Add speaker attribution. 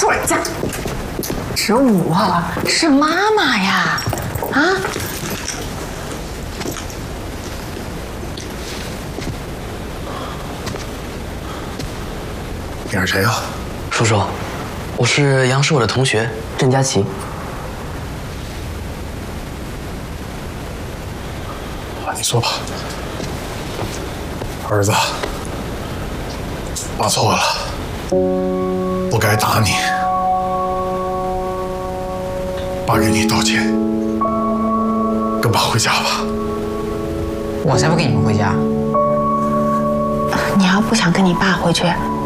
Speaker 1: 是我家，是我，是妈妈呀！啊！
Speaker 2: 你是谁呀？
Speaker 3: 叔叔，我是杨师我的同学郑佳琪。
Speaker 2: 你说吧，儿子，爸错了，不该打你，爸给你道歉，跟爸回家吧。
Speaker 4: 我才不跟你们回家。
Speaker 1: 你要不想跟你爸回去，